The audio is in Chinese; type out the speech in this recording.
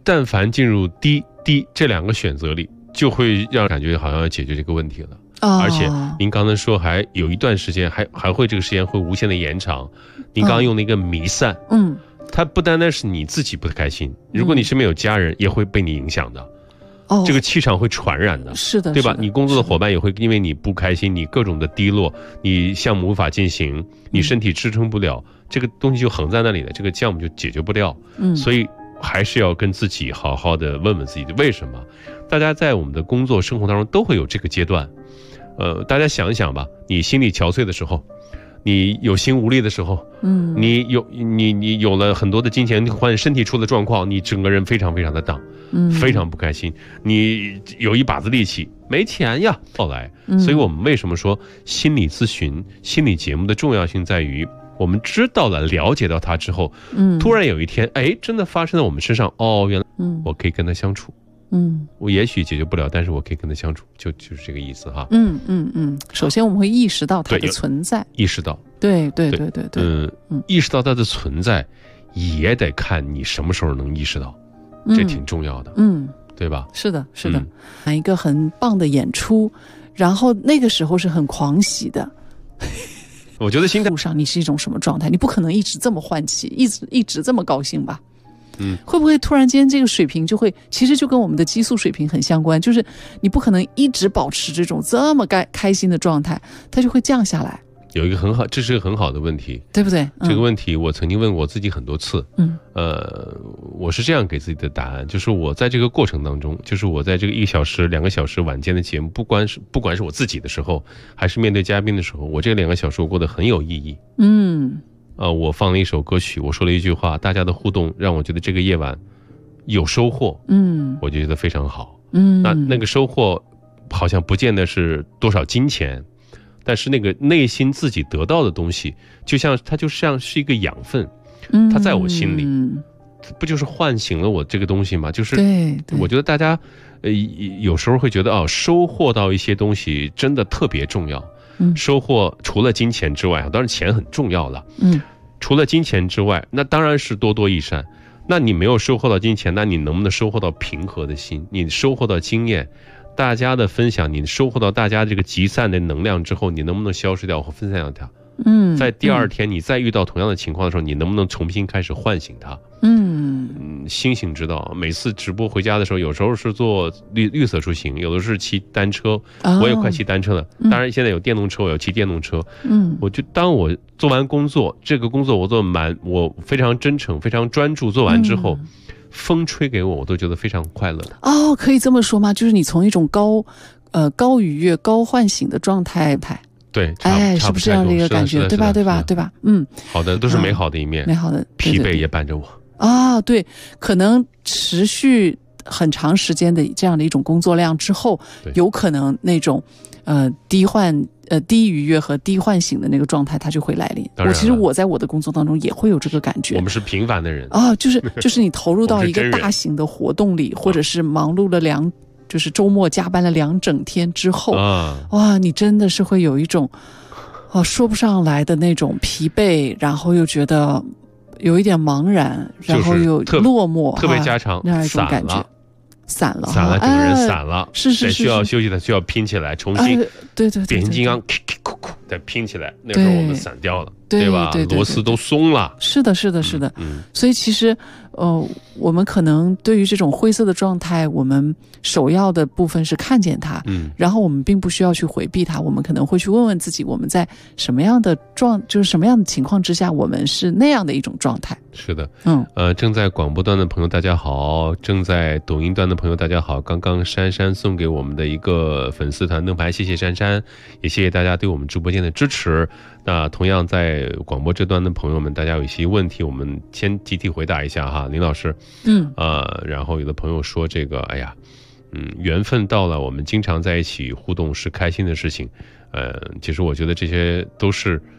但凡进入低低这两个选择里，就会让感觉好像要解决这个问题了。而且您刚才说还有一段时间还会这个时间会无限的延长。您刚刚用那个弥散，它不单单是你自己不开心，如果你身边有家人也会被你影响的。这个气场会传染的， 是的， 对吧？你工作的伙伴也会因为你不开心，你各种的低落，你项目无法进行，你身体支撑不了，这个东西就横在那里了，这个项目就解决不掉。所以还是要跟自己好好的问问自己为什么。大家在我们的工作生活当中都会有这个阶段，大家想一想吧，你心力憔悴的时候，你有心无力的时候，你有了很多的金钱或者身体出了状况，你整个人非常非常的荡，非常不开心，你有一把子力气，没钱呀，后来，所以我们为什么说心理咨询、心理节目的重要性在于，我们知道了、了解到它之后，突然有一天，哎，真的发生在我们身上，哦，原来我可以跟他相处。我也许解决不了，但是我可以跟他相处，就是这个意思哈。 首先我们会意识到它的存在， 意识到， 对， 意识到它的存在，也得看你什么时候能意识到，这挺重要的，对吧？ 是的，一个很棒的演出，然后那个时候是很狂喜的。 我觉得心态上你是一种什么状态？你不可能一直这么欢喜，一直这么高兴吧？会不会突然间这个水平就会，其实就跟我们的激素水平很相关，就是你不可能一直保持这种这么开心的状态，它就会降下来。 有一个很好，这是个很好的问题， 对不对？ 这个问题我曾经问过我自己很多次。我是这样给自己的答案，就是我在这个过程当中，就是我在这个1个小时、2个小时晚间的节目，不管是我自己的时候，还是面对嘉宾的时候，我这2个小时我过得很有意义。我放了一首歌曲，我说了一句话，大家的互动让我觉得这个夜晚有收获。我就觉得非常好。那个收获好像不见得是多少金钱，但是那个内心自己得到的东西，它就像是一个养分，它在我心里，不就是唤醒了我这个东西吗？就是我觉得大家有时候会觉得收获到一些东西真的特别重要。收获除了金钱之外，当然钱很重要了。除了金钱之外，那当然是多多益善。那你没有收获到金钱，那你能不能收获到平和的心？你收获到经验，大家的分享，你收获到大家这个集散的能量之后，你能不能消失掉或分散掉它？在第二天你再遇到同样的情况的时候，你能不能重新开始唤醒它？星星知道，每次直播回家的时候，有时候是做绿色出行，有的是骑单车，我也快骑单车了。当然现在有电动车，我要骑电动车。我就当我做完工作，这个工作我做满，我非常真诚、非常专注，做完之后，风吹给我都觉得非常快乐。 可以这么说吗？就是你从一种高愉悦、高唤醒的状态。 对， 是不是这样的一个感觉？对吧？ 好的都是美好的一面， 美好的疲惫也伴着我。 对，可能持续很长时间的这样的一种工作量之后，有可能那种低愉悦和低唤醒的那个状态它就会来临。其实我在我的工作当中也会有这个感觉。 我们是平凡的人就是你投入到一个大型的活动里，或者是忙碌了就是周末加班了2整天之后，你真的是会有一种说不上来的那种疲惫，然后又觉得有一点茫然，然后又落寞， 特别家常那样一种感觉，散了， 整个人散了， 是需要休息的，需要拼起来，重新对变形金刚再拼起来。那时候我们散掉了，对吧？螺丝都松了。 是的。所以其实我们可能对于这种灰色的状态，我们首要的部分是看见它，然后我们并不需要去回避它，我们可能会去问问自己，我们在什么样的情况之下，我们是那样的一种状态。 是的，正在广播端的朋友大家好，正在抖音端的朋友大家好。刚刚珊珊送给我们的一个粉丝团灯牌，谢谢珊珊，也谢谢大家对我们直播间的支持。那同样在广播这端的朋友们，大家有一些问题，我们先集体回答一下哈，林老师。然后有的朋友说这个，缘分到了，我们经常在一起互动是开心的事情。其实我觉得这些都是